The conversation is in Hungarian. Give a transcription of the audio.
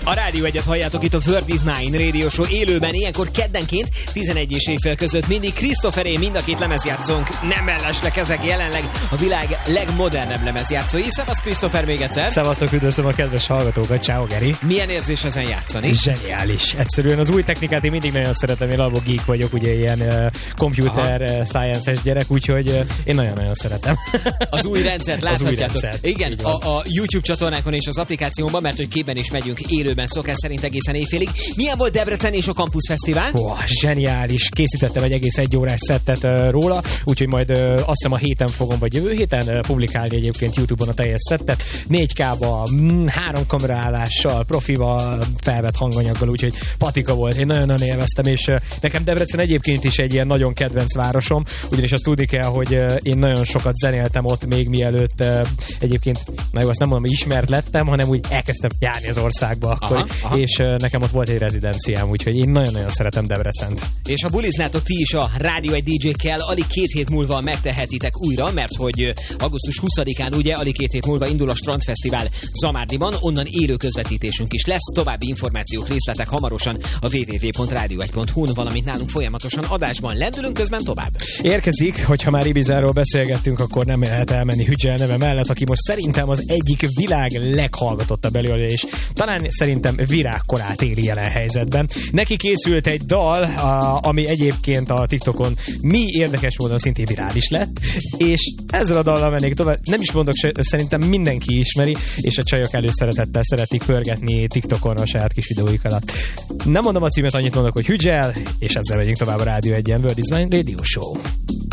A Rádió Egyet halljátok itt a World is Mine Radio Show élőben, ilyenkor keddenként 11 és éjfél között mindig Christopheré, mind a két lemezjátszónk, nem mellesleg, ezek jelenleg a világ legmodernebb lemezjátszói. Szevasz Christopher még egyszer. Szevasztok, üdvözlöm a kedves hallgatókat, ciao Geri. Milyen érzés ezen játszani? Zseniális. Egyszerűen az új technikát én mindig nagyon szeretem, én alapból geek vagyok, ugye ilyen computer science-es gyerek, úgyhogy én nagyon-nagyon szeretem. Az új rendszert láthatjátok. Igen, a YouTube csatornákon és az applikációban, mert hogy képben is megyünk élőben szokás szerint egészen éjfélig. Milyen volt Debrecen és a Campus Fesztivál? Zseniális. Készítettem egy egész 1 órás szettet róla, úgyhogy majd azt hiszem a héten fogom, vagy jövő héten publikálni egyébként YouTube-on a teljes szettet. 4K-ba, 3 kameraállással, profival, felvett hanganyaggal, úgyhogy patika volt. Én nagyon-nagyon élveztem, és nekem Debrecen egyébként is egy ilyen nagyon kedvenc városom, ugyanis azt tudni kell, hogy én nagyon sokat zenéltem ott még mielőtt egyébként, na jó, azt nem mondom, ismert lettem, hanem úgy elkezdtem járni az országba akkor, és nekem ott volt egy rezidenciám, úgyhogy én nagyon-nagyon szeretem Debrecent. És ha buliznátok ti is a Rádió egy DJ-kkel, alig 2 hét múlva megtehetitek újra, mert hogy augusztus 20-án ugye alig 2 hét múlva indul a Strandfesztivál Zamárdiban, onnan élő közvetítésünk is lesz, további információk, részletek hamarosan a www.radio1.hu-n, valamint nálunk folyamatosan adásban lendülünk, közben tovább. Érkezik, hogyha már Ibizáról beszélgettünk, akkor nem lehet elmenni Hügyel neve mellett, aki most szerintem az egyik világ leghallgatottabb előadója, és talán szerintem virágkorát éli jelen helyzetben. Neki készült egy dal, ami egyébként a TikTokon érdekes módon szintén virális lett, és ezzel a dallal mennék tovább. Nem is mondok, szerintem mindenki ismeri, és a csajok előszeretettel szeretik pörgetni TikTokon a saját kis videóik alatt. Nem mondom a címet, annyit mondok, hogy Hügyel, és ezzel megyünk tovább a Rádió Egyen World is Mine Radio Show.